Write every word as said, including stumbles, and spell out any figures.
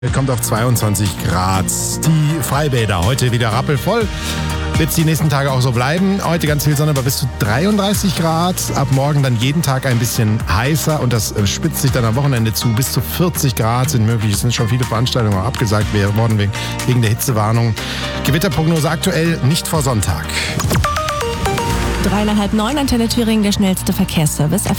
Kommt auf zweiundzwanzig Grad. Die Freibäder heute wieder rappelvoll. Wird es die nächsten Tage auch so bleiben. Heute ganz viel Sonne, aber bis zu dreiunddreißig Grad. Ab morgen dann jeden Tag ein bisschen heißer und das spitzt sich dann am Wochenende zu. Bis zu vierzig Grad sind möglich. Es sind schon viele Veranstaltungen auch abgesagt worden wegen, wegen der Hitzewarnung. Gewitterprognose aktuell nicht vor Sonntag. Drei nach halb neun, Antenne Thüringen, der schnellste Verkehrsservice.